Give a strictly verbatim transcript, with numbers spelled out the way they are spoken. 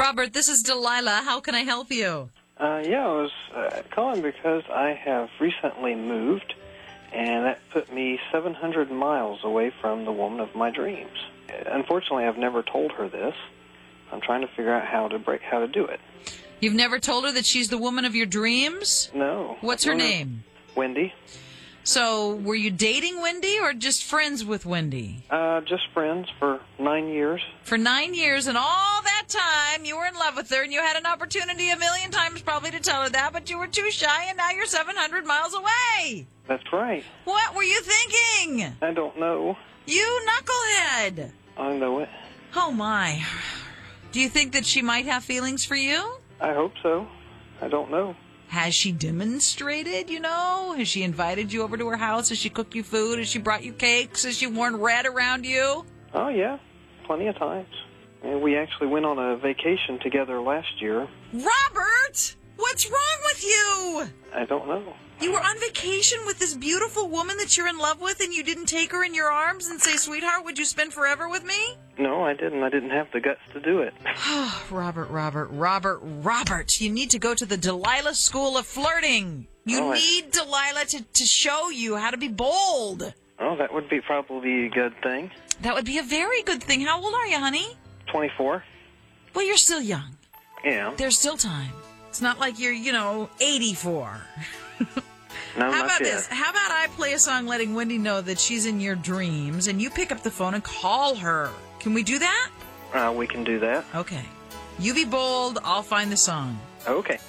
Robert, this is Delilah. How can I help you? Uh, yeah, I was uh, calling because I have recently moved, and that put me seven hundred miles away from the woman of my dreams. Unfortunately, I've never told her this. I'm trying to figure out how to break, how to do it. You've never told her that she's the woman of your dreams? No. What's her name? Wendy. So, were you dating Wendy or just friends with Wendy? Uh, just friends for nine years. For nine years, and all that time you were in love with her, and you had an opportunity a million times probably to tell her that, but you were too shy, and now you're seven hundred miles away. That's right. What were you thinking? I don't know. You knucklehead. I know it. Oh, my. Do you think that she might have feelings for you? I hope so. I don't know. Has she demonstrated, you know? Has she invited you over to her house? Has she cooked you food? Has she brought you cakes? Has she worn red around you? Oh, yeah. Plenty of times. And we actually went on a vacation together last year. Robert! What's wrong with you? I don't know. You were on vacation with this beautiful woman that you're in love with, and you didn't take her in your arms and say, sweetheart, would you spend forever with me? No, I didn't. I didn't have the guts to do it. Robert, Robert, Robert, Robert, you need to go to the Delilah School of Flirting. You oh, need I... Delilah to, to show you how to be bold. Oh, that would be probably a good thing. That would be a very good thing. How old are you, honey? twenty-four. Well, you're still young. Yeah. There's still time. It's not like you're, you know, eighty-four. No, How not about yet. this? How about I play a song letting Wendy know that she's in your dreams, and you pick up the phone and call her? Can we do that? Uh, we can do that. Okay. You be bold. I'll find the song. Okay.